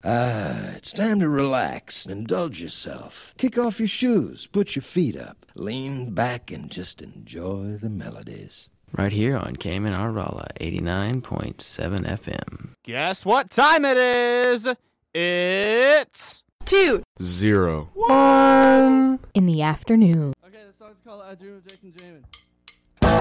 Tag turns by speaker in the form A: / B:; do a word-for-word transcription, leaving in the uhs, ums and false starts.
A: Ah, it's time to relax and indulge yourself. Kick off your shoes, put your feet up, lean back, and just enjoy the melodies.
B: Right here on Cayman Arvala, eighty-nine point seven F M.
C: Guess what time it is? It's...
D: Two.
E: Zero.
D: One. In the afternoon.
C: Okay, the song's called I Dream of Jake and Jamin.